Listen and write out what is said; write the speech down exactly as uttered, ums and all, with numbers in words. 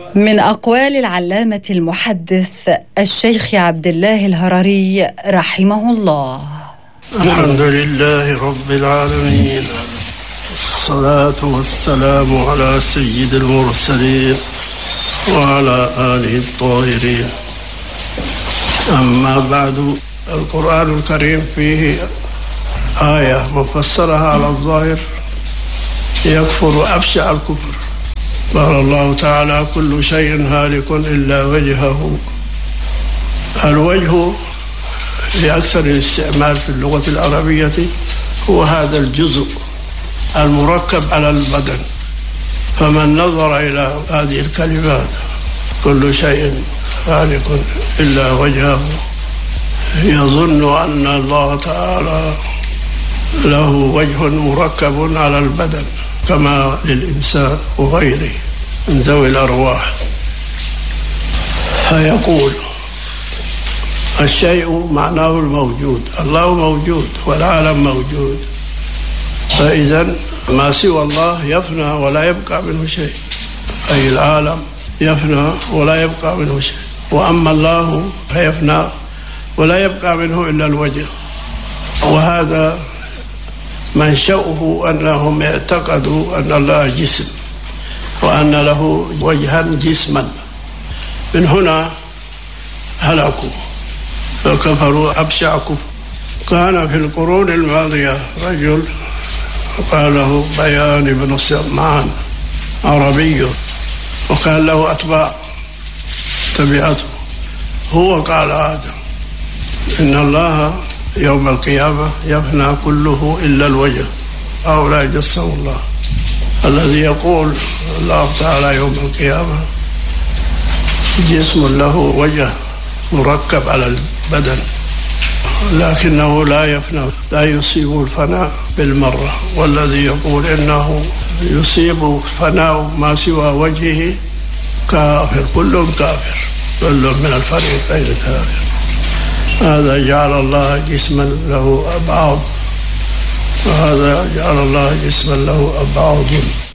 من أقوال العلامة المحدث الشيخ عبد الله الهرري رحمه الله: الحمد لله رب العالمين، الصلاة والسلام على سيد المرسلين وعلى آله الطاهرين. أما بعد، القرآن الكريم فيه آية مفسرها على الظاهر يكفر أبشع الكفر. قال الله تعالى: كل شيء هالك إلا وجهه. الوجه في أكثر الاستعمال في اللغة العربية هو هذا الجزء المركب على البدن، فمن نظر إلى هذه الكلمات كل شيء هالك إلا وجهه يظن أن الله تعالى له وجه مركب على البدن كما للإنسان وغيره من ذوي الأرواح. فيقول: الشيء معناه الموجود، الله موجود والعالم موجود، فإذا ما سوى الله يفنى ولا يبقى منه شيء، أي العالم يفنى ولا يبقى منه شيء، وأما الله فيفنى ولا يبقى منه إلا الوجه. وهذا منشأه أنهم اعتقدوا أن الله جسم وأن له وجها جسما، من هنا هلكوا فكفروا أبشع كفر. كان في القرون الماضية رجل قال له بيان بن سمعان، عربي، وكان له أتباع تبعته. هو قال هذا: إن الله يوم القيامة يفنى كله إلا الوجه، هؤلاء جسم الله. الذي يقول الله تعالى يوم القيامة جسم له وجه مركب على البدن، لكنه لا يفنى، لا يصيب الفناء بالمرة. والذي يقول إنه يصيب فناء ما سوى وجهه كافر، كل كافر، كل من الفريقين كافر. هذا جعل الله جسما له أبعاد، وهذا جعل الله جسما له أبعاد.